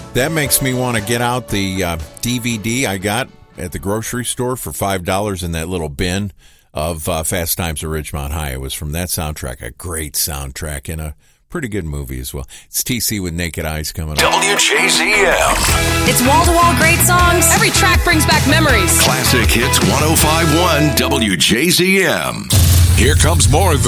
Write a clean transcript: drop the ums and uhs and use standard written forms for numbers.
That makes me want to get out the DVD I got at the grocery store for $5 in that little bin of Fast Times at Ridgemont High. It was from that soundtrack, a great soundtrack and a pretty good movie as well. It's TC with Naked Eyes coming up. WJZM. It's wall-to-wall great songs. Every track brings back memories. Classic Hits 105.1 WJZM. Here comes more of the